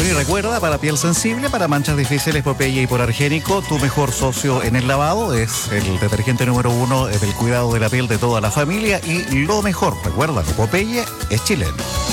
y recuerda, para piel sensible, para manchas difíciles, Popeye Hipoalergénico, tu mejor socio en el lavado. Es el detergente número 1 del cuidado de la piel de toda la familia y lo mejor, recuerda que Popeye es chileno.